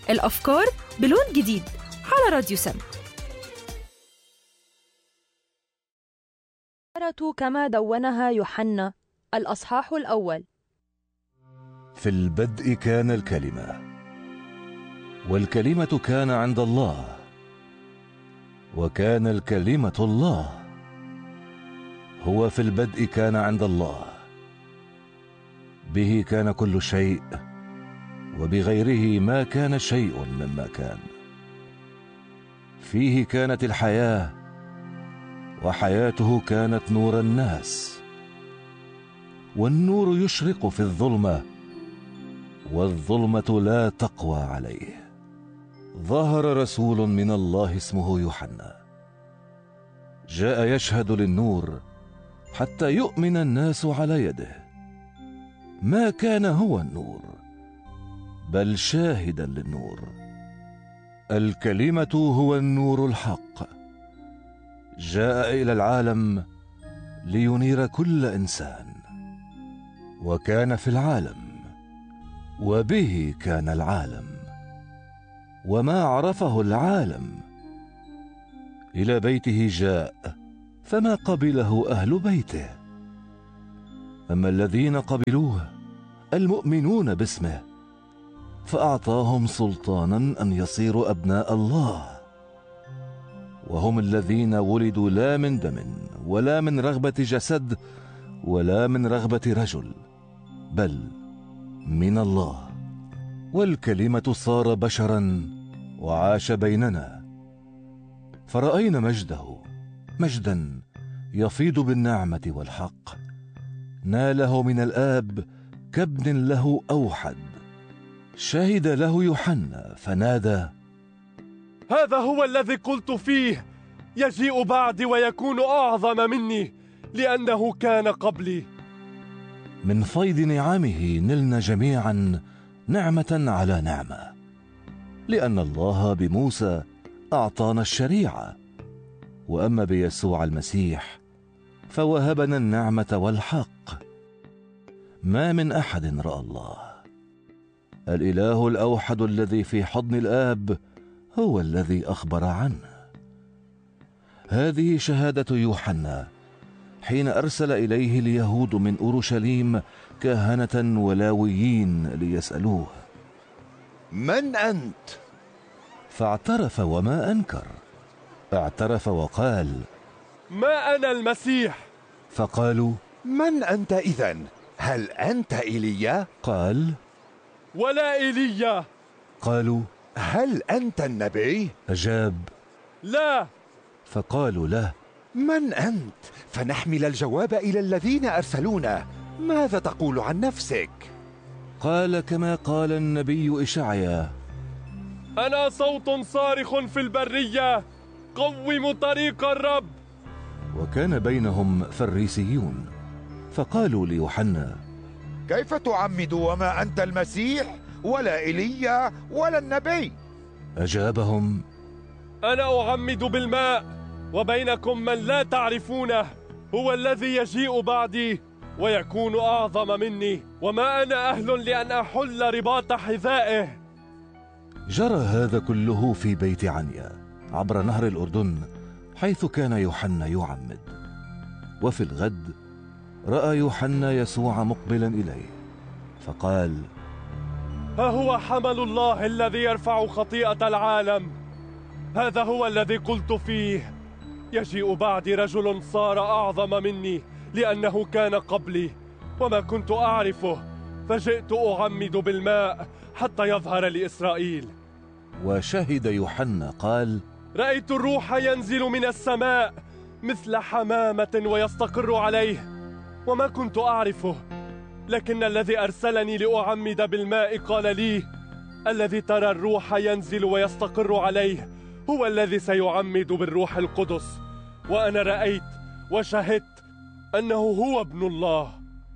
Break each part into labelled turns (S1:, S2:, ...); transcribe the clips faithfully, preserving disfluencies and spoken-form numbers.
S1: الأفكار بلون جديد على راديو سم.
S2: كما دونها يوحنا الأصحاح الأول.
S3: في البدء كان الكلمة، والكلمة كان عند الله، وكان الكلمة الله. هو في البدء كان عند الله. به كان كل شيء، وبغيره ما كان شيء مما كان. فيه كانت الحياة، وحياته كانت نور الناس. والنور يشرق في الظلمة، والظلمة لا تقوى عليه. ظهر رسول من الله اسمه يوحنا، جاء يشهد للنور حتى يؤمن الناس على يده. ما كان هو النور، بل شاهدا للنور. الكلمة هو النور الحق، جاء إلى العالم لينير كل إنسان. وكان في العالم، وبه كان العالم، وما عرفه العالم. إلى بيته جاء، فما قبله أهل بيته. أما الذين قبلوه المؤمنون باسمه، فأعطاهم سلطانا أن يصيروا أبناء الله، وهم الذين ولدوا لا من دم ولا من رغبة جسد ولا من رغبة رجل، بل من الله. والكلمة صار بشرا وعاش بيننا، فرأينا مجده، مجدا يفيض بالنعمة والحق. ناله من الآب كابن له أوحد. شهد له يوحنا فنادى:
S4: هذا هو الذي قلت فيه، يجيء بعدي ويكون أعظم مني لأنه كان قبلي.
S3: من فيض نعمه نلنا جميعا نعمة على نعمة، لأن الله بموسى أعطانا الشريعة، وأما بيسوع المسيح فوهبنا النعمة والحق. ما من أحد رأى الله. الإله الأوحد الذي في حضن الآب هو الذي أخبر عنه. هذه شهادة يوحنا حين أرسل إليه اليهود من أورشليم كهنة ولاويين ليسألوه:
S5: من أنت؟
S3: فاعترف وما أنكر. اعترف وقال:
S4: ما أنا المسيح.
S3: فقالوا:
S5: من أنت إذن؟ هل أنت إيليا؟
S3: قال:
S4: ولا إيليا.
S3: قالوا:
S5: هل أنت النبي؟
S3: أجاب:
S4: لا.
S3: فقالوا له:
S5: من أنت؟ فنحمل الجواب إلى الذين أرسلونا. ماذا تقول عن نفسك؟
S3: قال كما قال النبي إشعيا:
S4: أنا صوت صارخ في البرية، قوموا طريق الرب.
S3: وكان بينهم فريسيون، فقالوا ليوحنا:
S5: كيف تعمد وما أنت المسيح ولا إيليا ولا النبي؟
S3: أجابهم:
S4: أنا أعمد بالماء، وبينكم من لا تعرفونه، هو الذي يجيء بعدي ويكون أعظم مني، وما أنا أهل لأن أحل رباط حذائه.
S3: جرى هذا كله في بيت عنيا عبر نهر الأردن، حيث كان يوحنا يعمد. وفي الغد رأى يوحنا يسوع مقبلا إليه، فقال:
S4: ها هو حمل الله الذي يرفع خطيئة العالم. هذا هو الذي قلت فيه، يجيء بعدي رجل صار أعظم مني لأنه كان قبلي، وما كنت أعرفه، فجئت أعمد بالماء حتى يظهر لإسرائيل.
S3: وشهد يوحنا قال:
S4: رأيت الروح ينزل من السماء مثل حمامة ويستقر عليه، وما كنت أعرفه، لكن الذي أرسلني لأعمد بالماء قال لي: الذي ترى الروح ينزل ويستقر عليه هو الذي سيعمد بالروح القدس. وأنا رأيت وشهدت أنه هو ابن الله.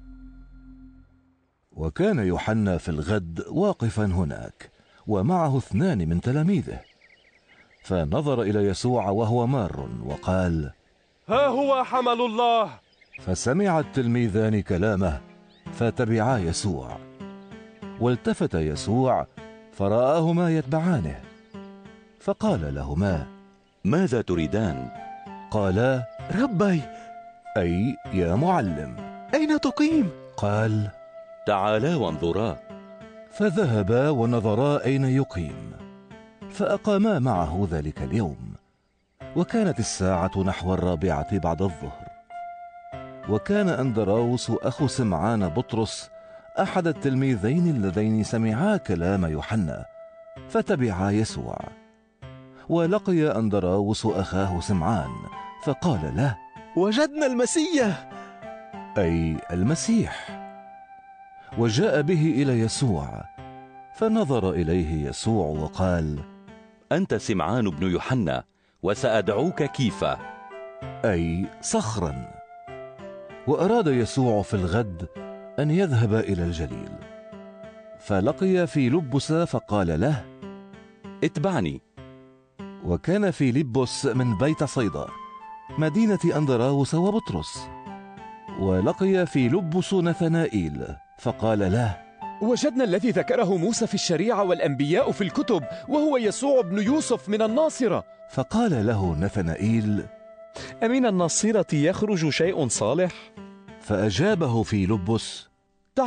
S3: وكان يوحنا في الغد واقفا هناك، ومعه اثنان من تلاميذه، فنظر إلى يسوع وهو مار وقال:
S4: ها هو حمل الله.
S3: فسمع التلميذان كلامه فتبعا يسوع. والتفت يسوع فرآهما يتبعانه، فقال لهما:
S6: ماذا تريدان؟
S3: قالا:
S5: ربي،
S3: أي يا معلم.
S5: أين تقيم؟
S3: قال:
S6: تعالا وانظرا.
S3: فذهبا ونظرا أين يقيم، فأقاما معه ذلك اليوم. وكانت الساعة نحو الرابعة بعد الظهر. وكان أندراوس أخو سمعان بطرس أحد التلميذين اللذين سمعا كلام يوحنا، فتبعا يسوع. ولقي أندراوس أخاه سمعان، فقال له:
S5: وجدنا المسيح،
S3: أي المسيح. وجاء به إلى يسوع، فنظر إليه يسوع وقال:
S6: أنت سمعان بن يوحنا، وسأدعوك كيفا،
S3: أي صخرا. وأراد يسوع في الغد أن يذهب إلى الجليل، فلقي فيلبس فقال له:
S6: اتبعني.
S3: وكان فيلبس من بيت صيدا، مدينة أندراوس وبطرس. ولقي فيلبس نثنائيل فقال له:
S7: وجدنا الذي ذكره موسى في الشريعة والأنبياء في الكتب، وهو يسوع بن يوسف من الناصرة.
S3: فقال له نثنائيل:
S8: أمن الناصرة يخرج شيء صالح؟
S3: فأجابه فيلبس: